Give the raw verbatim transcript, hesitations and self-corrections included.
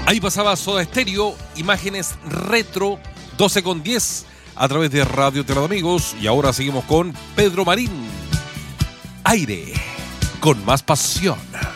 Ahí pasaba Soda Stereo, imágenes retro, doce con diez, a través de Radio Tierra de Amigos. Y ahora seguimos con Pedro Marín. Aire, con más pasión.